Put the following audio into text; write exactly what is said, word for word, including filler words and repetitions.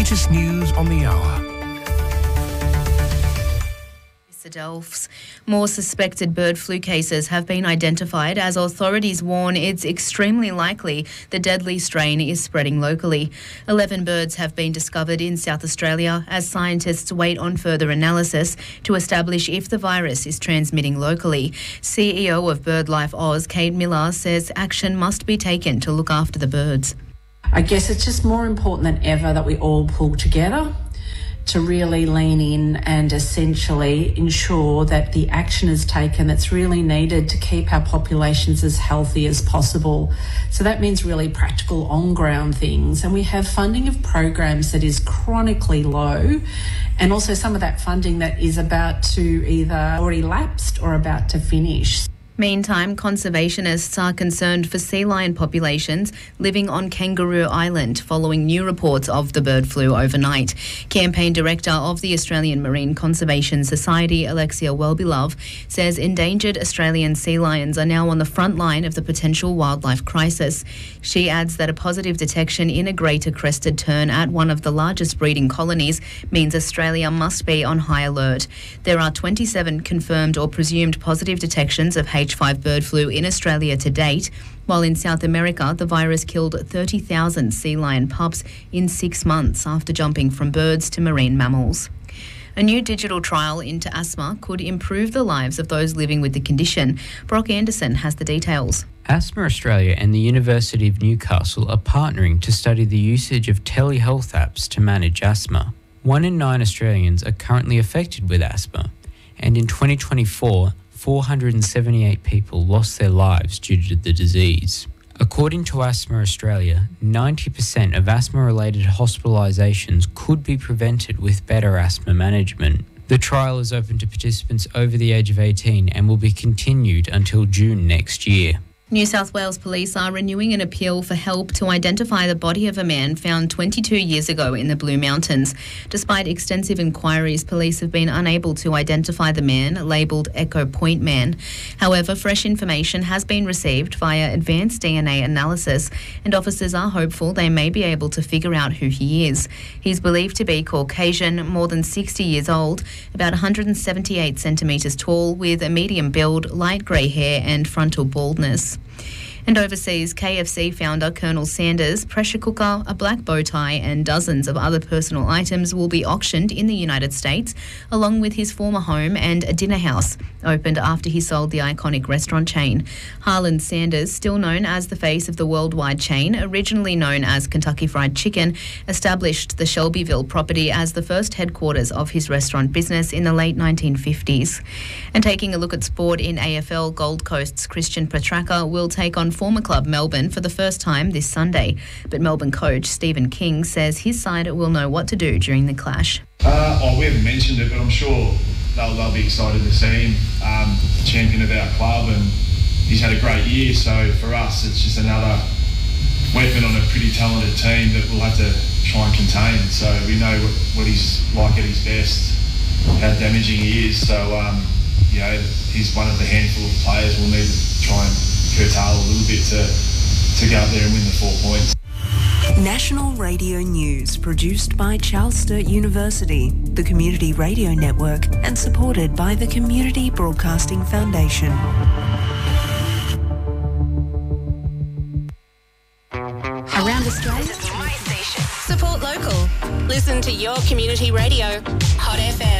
latest news on the hour. Delphs. More suspected bird flu cases have been identified as authorities warn it's extremely likely the deadly strain is spreading locally. Eleven birds have been discovered in South Australia as scientists wait on further analysis to establish if the virus is transmitting locally. C E O of BirdLife Oz, Kate Miller, says action must be taken to look after the birds. I guess it's just more important than ever that we all pull together to really lean in and essentially ensure that the action is taken that's really needed to keep our populations as healthy as possible. So that means really practical on-ground things. And we have funding of programs that is chronically low, and also some of that funding that is about to either already lapsed or about to finish. Meantime, conservationists are concerned for sea lion populations living on Kangaroo Island following new reports of the bird flu overnight. Campaign Director of the Australian Marine Conservation Society, Alexia Wellbelove, says endangered Australian sea lions are now on the front line of the potential wildlife crisis. She adds that a positive detection in a greater crested tern at one of the largest breeding colonies means Australia must be on high alert. There are twenty-seven confirmed or presumed positive detections of H five bird flu in Australia to date, while in South America the virus killed thirty thousand sea lion pups in six months after jumping from birds to marine mammals. A new digital trial into asthma could improve the lives of those living with the condition. Brock Anderson has the details. Asthma Australia and the University of Newcastle are partnering to study the usage of telehealth apps to manage asthma. One in nine Australians are currently affected with asthma, and in twenty twenty-four, four hundred seventy-eight people lost their lives due to the disease. According to Asthma Australia, ninety percent of asthma-related hospitalisations could be prevented with better asthma management. The trial is open to participants over the age of eighteen and will be continued until June next year. New South Wales Police are renewing an appeal for help to identify the body of a man found twenty-two years ago in the Blue Mountains. Despite extensive inquiries, police have been unable to identify the man, labelled Echo Point Man. However, fresh information has been received via advanced D N A analysis, and officers are hopeful they may be able to figure out who he is. He's believed to be Caucasian, more than sixty years old, about one hundred seventy-eight centimetres tall, with a medium build, light grey hair and frontal baldness. And overseas, K F C founder Colonel Sanders' pressure cooker, a black bow tie and dozens of other personal items will be auctioned in the United States, along with his former home and a dinner house, opened after he sold the iconic restaurant chain. Harlan Sanders, still known as the face of the worldwide chain, originally known as Kentucky Fried Chicken, established the Shelbyville property as the first headquarters of his restaurant business in the late nineteen fifties. And taking a look at sport in A F L, Gold Coast's Christian Petracca will take on former club Melbourne for the first time this Sunday. But Melbourne coach Stephen King says his side will know what to do during the clash. Uh, oh, we haven't mentioned it, but I'm sure they'll, they'll be excited to see him, um, champion of our club, and he's had a great year. So for us, it's just another weapon on a pretty talented team that we'll have to try and contain. So we know what, what he's like at his best, how damaging he is. So, um, you know, he's one of the handful of players we'll need to try and curtail a little bit to, to go up there and win the four points. National Radio News, produced by Charles Sturt University, the Community Radio Network, and supported by the Community Broadcasting Foundation. Around Australia, my station. Support local. Listen to your community radio. Hot F M.